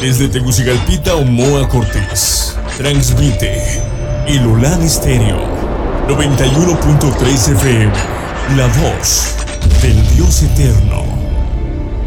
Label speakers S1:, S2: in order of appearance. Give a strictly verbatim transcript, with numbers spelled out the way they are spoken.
S1: Desde Tegucigalpita, Omoa Cortés, transmite el Olan Estéreo noventa y uno punto tres F M, la voz del Dios eterno.